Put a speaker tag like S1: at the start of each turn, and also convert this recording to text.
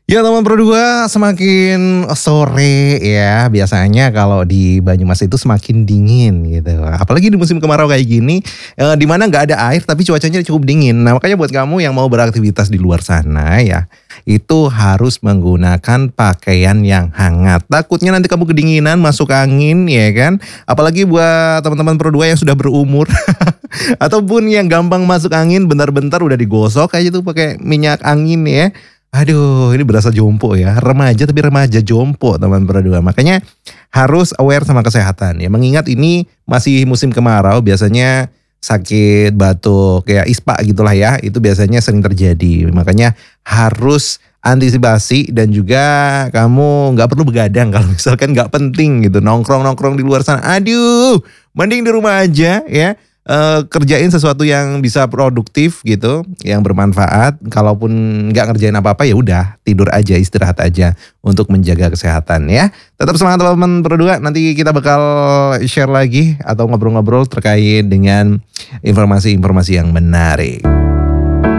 S1: Ya teman berdua, semakin sore ya biasanya kalau di Banyumas itu semakin dingin gitu. Apalagi di musim kemarau kayak gini, di mana nggak ada air tapi cuacanya cukup dingin. Nah makanya buat kamu yang mau beraktivitas di luar sana ya, itu harus menggunakan pakaian yang hangat. Takutnya nanti kamu kedinginan, masuk angin ya kan. Apalagi buat teman-teman berdua yang sudah berumur ataupun yang gampang masuk angin, bentar-bentar udah digosok aja tuh pakai minyak angin ya. Aduh, ini berasa jompo ya. Remaja tapi remaja jompo teman berdua. Makanya harus aware sama kesehatan ya. Mengingat ini masih musim kemarau, biasanya sakit, batuk, ya ispa gitulah ya. Itu biasanya sering terjadi. Makanya harus antisipasi dan juga kamu nggak perlu begadang kalau misalkan nggak penting gitu. Nongkrong-nongkrong di luar sana. Aduh, mending di rumah aja ya. Kerjain sesuatu yang bisa produktif gitu, yang bermanfaat. Kalaupun nggak ngerjain apa-apa ya udah tidur aja, istirahat aja untuk menjaga kesehatan ya. Tetap semangat teman-teman berdua. Nanti kita bakal share lagi atau ngobrol-ngobrol terkait dengan informasi-informasi yang menarik.